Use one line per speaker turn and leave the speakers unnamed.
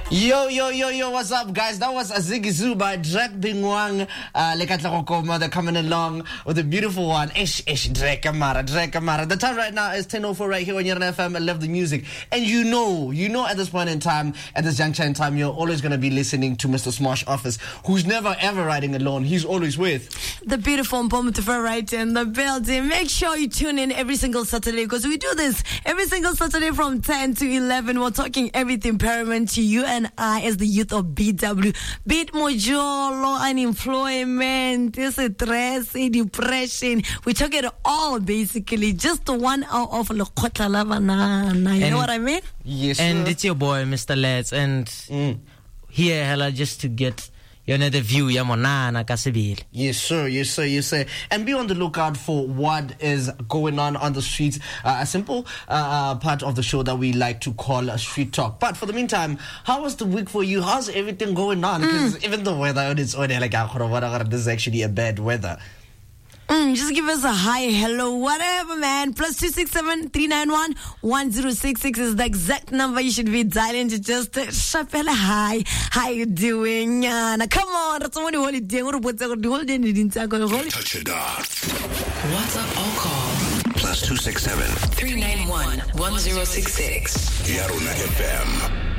Yo, what's up, guys? That was Ziggy Zoo by Drake Bingwang. They're coming along with a beautiful one. Drake Kamara. The time right now is 10:04 right here on Yerin FM. I love the music. And you know at this point in time, at this juncture in time, you're always going to be listening to Mr. Smosh Office, who's never ever riding alone. He's always with
the beautiful Mpomutifer right in the building. Make sure you tune in every single Saturday because we do this every single Saturday from 10 to 11. We're talking everything paramount to you and I as the youth of BW. Beat mojolo, unemployment, stress, depression. We talk it all basically. Just 1 hour of Lokotla Lavanana. You know what I mean?
Yes. And it's your boy, Mr. Let's. And here, hella, just to get the view, Yamonana Kasibili.
Yes, sir. And be on the lookout for what is going on the streets. A simple part of the show that we like to call Street Talk. But for the meantime, how was the week for you? How's everything going on? Because even the weather on its own, like, this is actually a bad weather.
Just give us a hi, hello, whatever, man. +267 391 1066 is the exact number you should be dialing to just shapela hi. How you doing? Now, come on, that's only holiday. Touch
it off. WhatsApp or call +267 391 1066. Yaruna FM.